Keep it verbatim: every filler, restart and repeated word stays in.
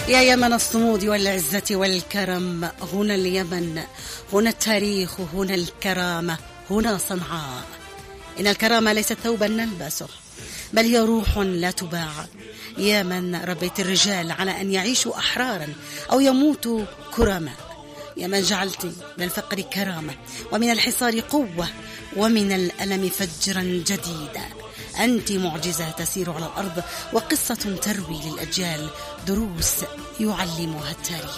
يا يمن الصمود والعزة والكرم، هنا اليمن، هنا التاريخ، هنا الكرامة، هنا صنعاء. إن الكرامة ليست ثوبا نلبسه، بل هي روح لا تباع. يا من ربيت الرجال على أن يعيشوا أحرارا أو يموتوا كرما، يا من جعلت من الفقر كرامة ومن الحصار قوة ومن الألم فجرا جديدا. أنت معجزة تسير على الأرض، وقصة تروي للأجيال دروس يعلمها التاريخ.